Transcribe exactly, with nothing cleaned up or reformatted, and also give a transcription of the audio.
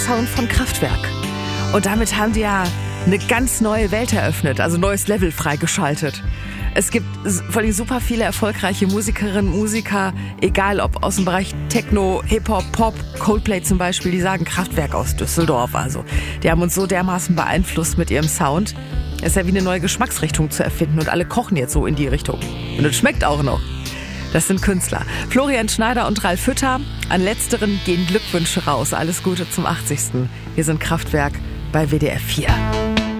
Sound von Kraftwerk. Und damit haben die ja eine ganz neue Welt eröffnet, also neues Level freigeschaltet. Es gibt vor allem super viele erfolgreiche Musikerinnen, Musiker, egal ob aus dem Bereich Techno, Hip-Hop, Pop, Coldplay zum Beispiel, die sagen Kraftwerk aus Düsseldorf. Also die haben uns so dermaßen beeinflusst mit ihrem Sound. Es ist ja wie eine neue Geschmacksrichtung zu erfinden und alle kochen jetzt so in die Richtung. Und es schmeckt auch noch. Das sind Künstler. Florian Schneider und Ralf Hütter. An letzteren gehen Glückwünsche raus. Alles Gute zum achtzigsten Wir sind Kraftwerk bei W D R vier.